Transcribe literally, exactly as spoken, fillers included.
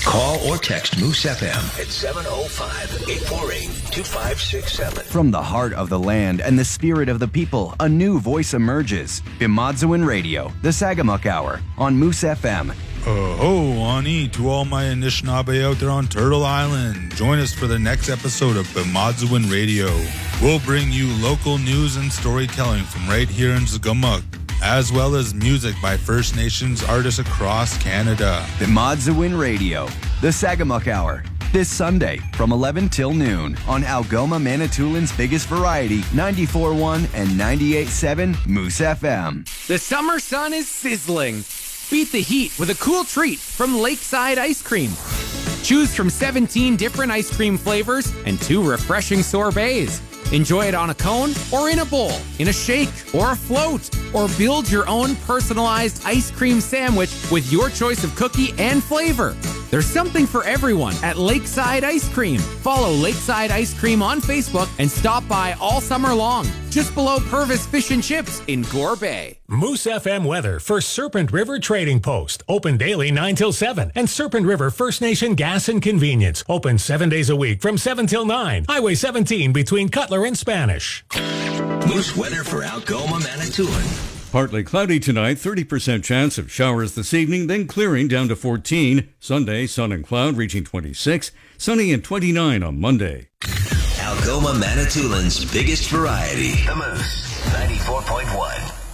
Call or text Moose F M at seven oh five, eight four eight, two five six seven. From the heart of the land and the spirit of the people, a new voice emerges. Bimadzewin Radio, the Sagamuk Hour on Moose F M. Oh, Ani, to all my Anishinaabe out there on Turtle Island. Join us for the next episode of Bimadzewin Radio. We'll bring you local news and storytelling from right here in Sagamuk, as well as music by First Nations artists across Canada. Bimadzewin Radio, the Sagamuk Hour. This Sunday from eleven till noon on Algoma Manitoulin's biggest variety, ninety-four point one and ninety-eight point seven Moose F M. The summer sun is sizzling. Beat the heat with a cool treat from Lakeside Ice Cream. Choose from seventeen different ice cream flavors and two refreshing sorbets. Enjoy it on a cone or in a bowl, in a shake or a float, or build your own personalized ice cream sandwich with your choice of cookie and flavor. There's something for everyone at Lakeside Ice Cream. Follow Lakeside Ice Cream on Facebook and stop by all summer long, just below Purvis Fish and Chips in Gore Bay. Moose F M weather for Serpent River Trading Post. Open daily nine till seven. And Serpent River First Nation Gas and Convenience. Open seven days a week from seven till nine. Highway seventeen between Cutler and Spanish. Moose weather for Algoma, Manitoulin. Partly cloudy tonight, thirty percent chance of showers this evening, then clearing down to fourteen. Sunday, sun and cloud reaching twenty-six. Sunny and twenty-nine on Monday. Algoma, Manitoulin's biggest variety. The Moose, ninety-four point one.